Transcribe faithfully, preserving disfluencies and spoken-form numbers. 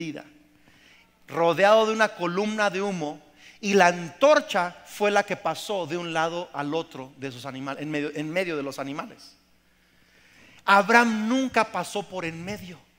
rodeado de una columna de humo, y la antorcha fue la que pasó de un lado al otro de esos animales, en medio, en medio de los animales. Abraham nunca pasó por en medio.